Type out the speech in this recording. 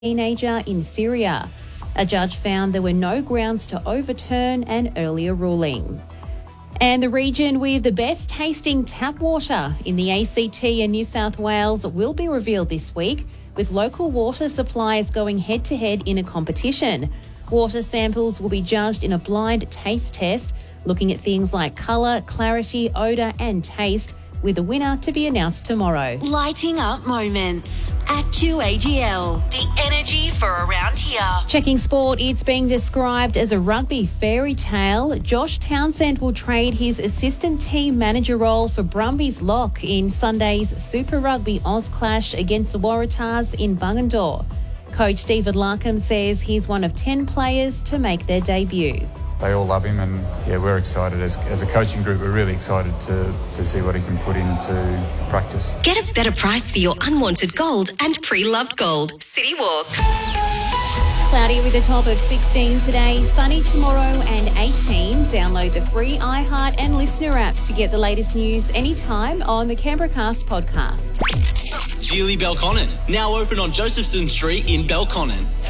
teenager in Syria. A judge found there were no grounds to overturn an earlier ruling. And the region with the best tasting tap water in the ACT and New South Wales will be revealed this week, with local water suppliers going head-to-head in a competition. Water samples will be judged in a blind taste test, looking at things like colour, clarity, odour and taste, with the winner to be announced tomorrow. Lighting up moments at 2AGL. The energy for around here. Checking sport, it's being described as a rugby fairy tale. Josh Townsend will trade his assistant team manager role for Brumbies lock in Sunday's Super Rugby Oz clash against the Waratahs in Bungendore. Coach Stephen Larkham says he's one of 10 players to make their debut. They all love him, and we're excited as a coaching group. We're really excited to see what he can put into practice. Get a better price for your unwanted gold and pre-loved gold. City Walk. Cloudy with a top of 16 today, sunny tomorrow and 18. Download the free iHeart and Listener apps to get the latest news anytime on the Canberracast podcast. Geely Belconnen, now open on Josephson Street in Belconnen.